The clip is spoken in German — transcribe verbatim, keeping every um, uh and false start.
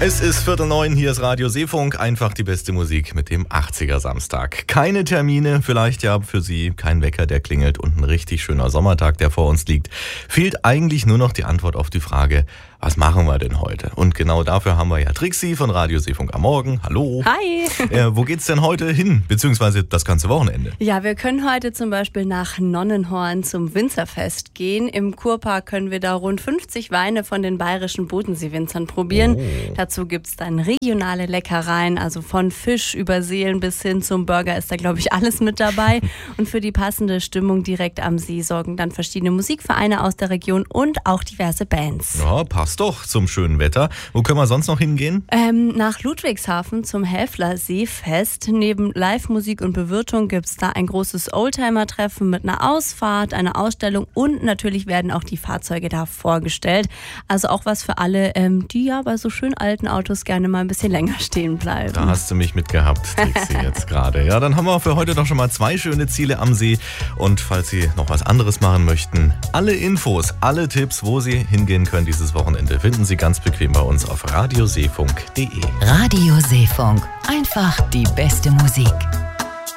Es ist Viertel neun, hier ist Radio Seefunk, einfach die beste Musik mit dem achtziger Samstag. Keine Termine, vielleicht ja für Sie, kein Wecker, der klingelt und ein richtig schöner Sommertag, der vor uns liegt. Fehlt eigentlich nur noch die Antwort auf die Frage, was machen wir denn heute? Und genau dafür haben wir ja Trixi von Radio Seefunk am Morgen. Hallo. Hi. Äh, wo geht's denn heute hin, beziehungsweise das ganze Wochenende? Ja, wir können heute zum Beispiel nach Nonnenhorn zum Winzerfest gehen. Im Kurpark können wir da rund fünfzig Weine von den bayerischen Bodensee-Winzern probieren. Oh. Dazu gibt's dann regionale Leckereien, also von Fisch über Seelen bis hin zum Burger ist da, glaube ich, alles mit dabei. Und für die passende Stimmung direkt am See sorgen dann verschiedene Musikvereine aus der Region und auch diverse Bands. Ja, passt doch zum schönen Wetter. Wo können wir sonst noch hingehen? Ähm, nach Ludwigshafen zum Häfler Seefest. Neben Live-Musik und Bewirtung gibt es da ein großes Oldtimer-Treffen mit einer Ausfahrt, einer Ausstellung und natürlich werden auch die Fahrzeuge da vorgestellt. Also auch was für alle, ähm, die ja bei so schön alten Autos gerne mal ein bisschen länger stehen bleiben. Da hast du mich mitgehabt, Trixi, jetzt gerade. Ja, dann haben wir für heute doch schon mal zwei schöne Ziele am See. Und falls Sie noch was anderes machen möchten, alle Infos, alle Tipps, wo Sie hingehen können dieses Wochenende, finden Sie ganz bequem bei uns auf radioseefunk punkt de. Radio Seefunk. Einfach die beste Musik.